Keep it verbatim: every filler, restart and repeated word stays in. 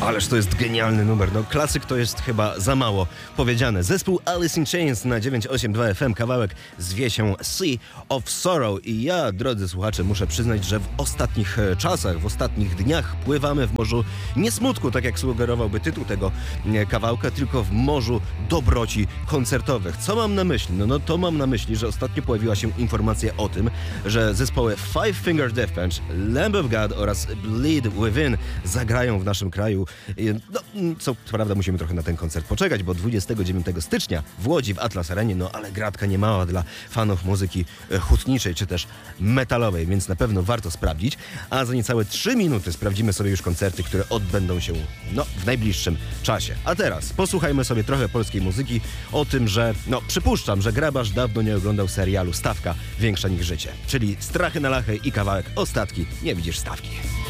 Ależ to jest genialny numer, no klasyk to jest chyba za mało powiedziane. Zespół Alice in Chains na dziewięć osiem dwa F M, kawałek zwie się Sea of Sorrow i ja, drodzy słuchacze, muszę przyznać, że w ostatnich czasach, w ostatnich dniach pływamy w morzu nie smutku, tak jak sugerowałby tytuł tego kawałka, tylko w morzu dobroci koncertowych. Co mam na myśli? No, no to mam na myśli, że ostatnio pojawiła się informacja o tym, że zespoły Five Finger Death Punch, Lamb of God oraz Bleed Within zagrają w naszym kraju. No, co prawda musimy trochę na ten koncert poczekać, bo dwudziestego dziewiątego stycznia w Łodzi w Atlas Arenie, no ale gratka nie mała dla fanów muzyki hutniczej czy też metalowej, więc na pewno warto sprawdzić. A za niecałe trzy minuty sprawdzimy sobie już koncerty, które odbędą się no, w najbliższym czasie. A teraz posłuchajmy sobie trochę polskiej muzyki o tym, że no przypuszczam, że grabarz dawno nie oglądał serialu Stawka większa niż życie, czyli Strachy na lachy i kawałek Ostatki, nie widzisz stawki.